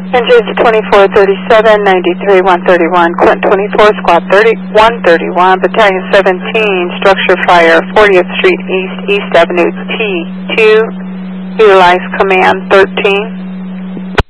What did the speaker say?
Engines 2437, 93, 131, Clinton 24, Squad 131, Battalion 17, Structure Fire, 40th Street East, East Avenue T2, Utilize Command 13.